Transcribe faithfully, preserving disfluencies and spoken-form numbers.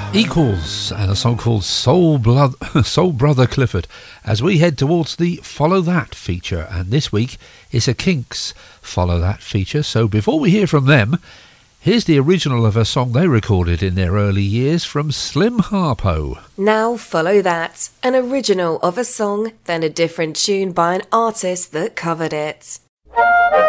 Equals and a song called Soul Blood, Soul Brother Clifford, as we head towards the Follow That feature, and this week is a Kinks Follow That feature. So before we hear from them, here's the original of a song they recorded in their early years from Slim Harpo. Now Follow That, an original of a song, then a different tune by an artist that covered it.